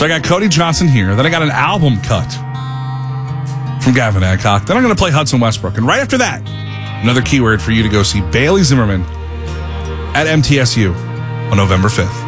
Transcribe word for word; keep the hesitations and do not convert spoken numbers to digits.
So I got Cody Johnson here. Then I got an album cut from Gavin Adcock. Then I'm going to play Hudson Westbrook. And right after that, another keyword for you to go see Bailey Zimmerman at M T S U on November fifth.